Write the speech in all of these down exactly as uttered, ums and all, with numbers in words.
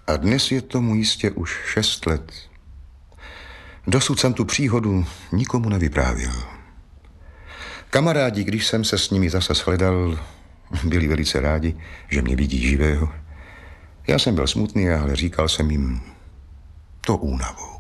A dnes je tomu jistě už šest let. Dosud jsem tu příhodu nikomu nevyprávěl. Kamarádi, když jsem se s nimi zase shledal, byli velice rádi, že mě vidí živého. Já jsem byl smutný, ale říkal jsem jim to únavou.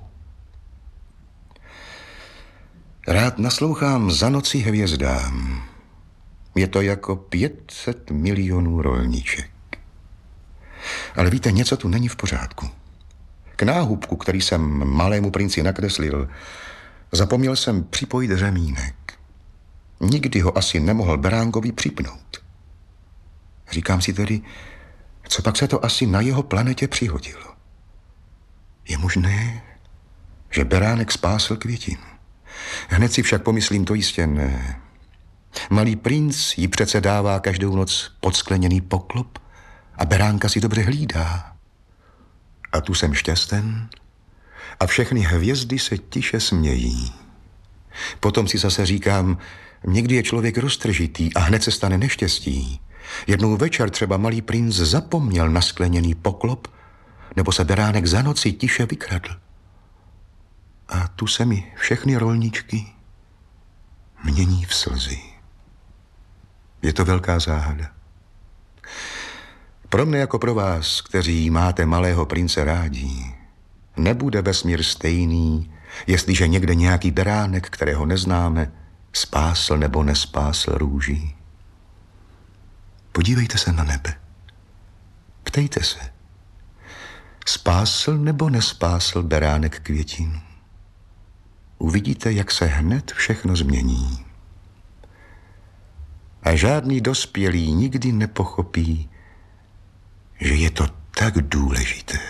Rád naslouchám za noci hvězdám. Je to jako pět set milionů rolníček. Ale víte, něco tu není v pořádku. K náhubku, který jsem malému princi nakreslil, zapomněl jsem připojit řemínek. Nikdy ho asi nemohl Beránkovi připnout. Říkám si tedy, co pak se to asi na jeho planetě přihodilo. Je možné, že Beránek spásl Květinu. Hned si však pomyslím, to jistě ne. Malý princ jí přece dává každou noc podskleněný poklop a Beránka si dobře hlídá. A tu jsem šťasten a všechny hvězdy se tiše smějí. Potom si zase říkám, někdy je člověk roztržitý a hned se stane neštěstí. Jednou večer třeba malý princ zapomněl na skleněný poklop, nebo se Beránek za noci tiše vykradl. A tu se mi všechny rolničky mění v slzy. Je to velká záhada. Pro mne jako pro vás, kteří máte malého prince rádi, nebude vesmír stejný, jestliže někde nějaký Beránek, kterého neznáme, spásl nebo nespásl růží. Podívejte se na nebe. Ptejte se. Spásl nebo nespásl Beránek Květinu? Uvidíte, jak se hned všechno změní. A žádný dospělý nikdy nepochopí, že je to tak důležité.